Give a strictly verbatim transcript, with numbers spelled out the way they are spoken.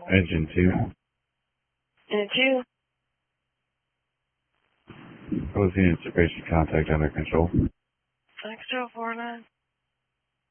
Engine two. Engine two. Proceeding integration contact under control. X zero four nine.